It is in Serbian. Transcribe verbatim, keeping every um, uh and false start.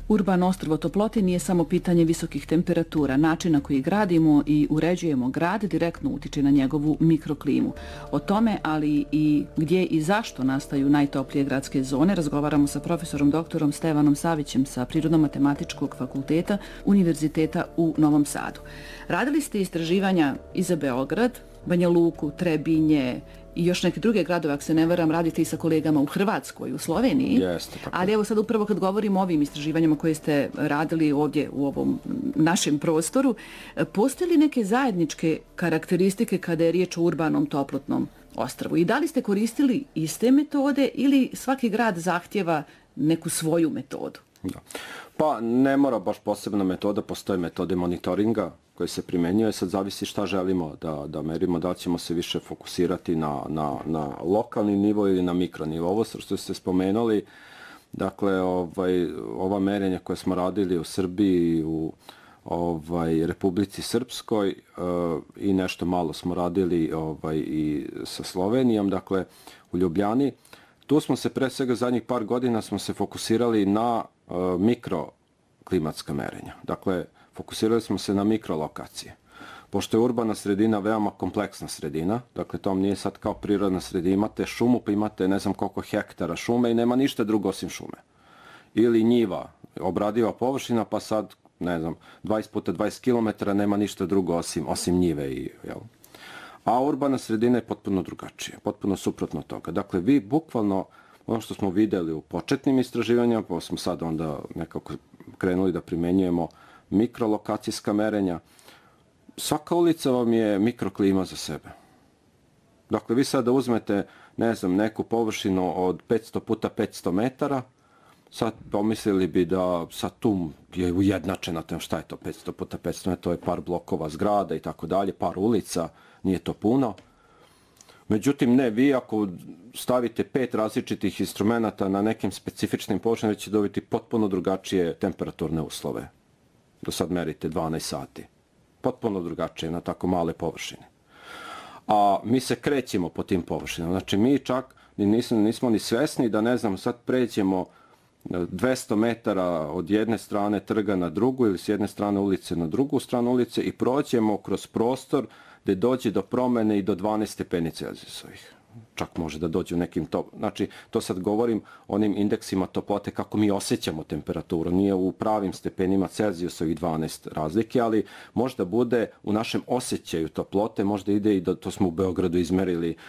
Urbano ostrvo toplote nije samo pitanje visokih temperatura. Način na koji gradimo i uređujemo grad direktno utiče na njegovu mikroklimu. O tome, ali i gdje i zašto nastaju najtoplije gradske zone, razgovaramo sa profesorom doktorom Stevanom Savićem sa Prirodno-matematičkog fakulteta Univerziteta u Novom Sadu. Radili ste istraživanja i za Beograd, Banja Luku, Trebinje i još neke druge gradove, ako se ne varam, radite i sa kolegama u Hrvatskoj, u Sloveniji. Jeste, tako. Ali evo sad upravo kad govorimo o ovim istraživanjima koje ste radili ovdje u ovom našem prostoru, postoje li neke zajedničke karakteristike kada je riječ o urbanom toplotnom ostrvu? I da li ste koristili iste metode ili svaki grad zahtjeva neku svoju metodu? Da. Pa ne mora baš posebna metoda, postoje metode monitoringa koje se primjenjuje, sad zavisi šta želimo da, da merimo, da li ćemo se više fokusirati na, na, na lokalni nivo ili na mikronivo. Ovo što ste spomenuli, dakle, ovaj, ova merenja koje smo radili u Srbiji, u ovaj, Republici Srpskoj uh, i nešto malo smo radili ovaj, i sa Slovenijom, dakle, u Ljubljani. Tu smo se pre svega zadnjih par godina smo se fokusirali na uh, mikroklimatska merenja. Dakle, fokusirali smo se na mikrolokacije. Pošto je urbana sredina veoma kompleksna sredina, dakle to nije sad kao prirodna sredina, imate šumu pa imate ne znam koliko hektara šume i nema ništa drugo osim šume. Ili njiva, obradiva površina pa sad, ne znam, dvadeset puta dvadeset kilometara nema ništa drugo osim, osim njive. I, jel? A urbana sredina je potpuno drugačija, potpuno suprotno toga. Dakle, vi bukvalno, ono što smo vidjeli u početnim istraživanjima, pa smo sad onda nekako krenuli da primenjujemo mikrolokacijska merenja, svaka ulica vam je mikroklima za sebe. Dakle, vi sada uzmete, ne znam, neku površinu od petsto puta petsto metara, sad pomislili bi da sad tu je ujednačena, tem šta je to petsto puta petsto metara, to je par blokova zgrada i tako dalje, par ulica, nije to puno. Međutim, ne, vi ako stavite pet različitih instrumenta na nekim specifičnim površinama, ćete dobiti potpuno drugačije temperaturne uslove. Do sad merite dvanaest sati. Potpuno drugačije na tako male površine. A mi se krećemo po tim površinama. Znači mi čak nismo, nismo ni svesni da, ne znam, sad pređemo dvesta metara od jedne strane trga na drugu ili s jedne strane ulice na drugu stranu ulice i prođemo kroz prostor gdje dođe do promjene i do dvanaest stepeni Celzijusovih. Čak može da dođe u nekim top... Znači, to sad govorim o onim indeksima toplote kako mi osjećamo temperaturu. Nije u pravim stepenima Celzijusovih dvanaest razlike, ali možda bude u našem osjećaju toplote, možda ide i do... To smo u Beogradu izmerili